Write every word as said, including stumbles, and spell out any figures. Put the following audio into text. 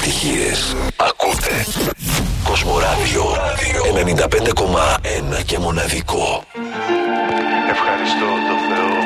επιτυχίες. Ακούτε Κοσμοράδιο ενενήντα πέντε κόμμα ένα και μοναδικό. Ευχαριστώ το Θεό